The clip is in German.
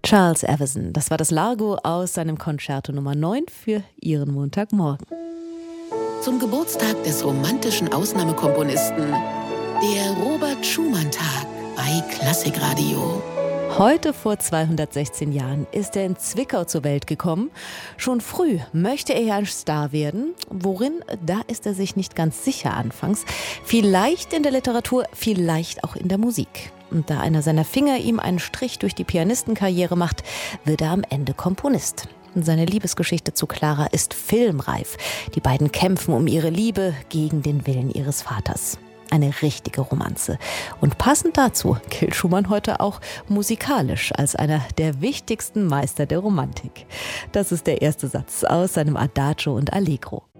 Charles Everson, das war das Largo aus seinem Concerto Nummer 9 für Ihren Montagmorgen. Zum Geburtstag des romantischen Ausnahmekomponisten, der Robert-Schumann-Tag bei Klassikradio. Heute vor 216 Jahren ist er in Zwickau zur Welt gekommen. Schon früh möchte er ja ein Star werden. Worin, da ist er sich nicht ganz sicher anfangs. Vielleicht in der Literatur, vielleicht auch in der Musik. Und da einer seiner Finger ihm einen Strich durch die Pianistenkarriere macht, wird er am Ende Komponist. Seine Liebesgeschichte zu Clara ist filmreif. Die beiden kämpfen um ihre Liebe gegen den Willen ihres Vaters. Eine richtige Romanze. Und passend dazu gilt Schumann heute auch musikalisch als einer der wichtigsten Meister der Romantik. Das ist der erste Satz aus seinem Adagio und Allegro.